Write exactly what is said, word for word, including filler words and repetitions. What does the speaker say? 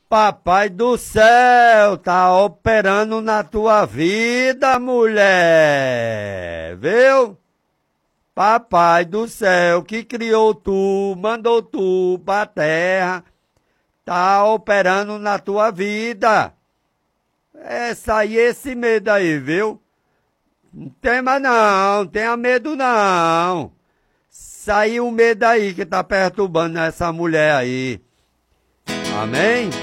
Papai do céu tá operando na tua vida, mulher. Viu? Papai do céu que criou tu, mandou tu pra terra, tá operando na tua vida. É sair esse medo aí, viu? Não tema não, não tenha medo não. Saiu o medo aí que tá perturbando essa mulher aí. Amém?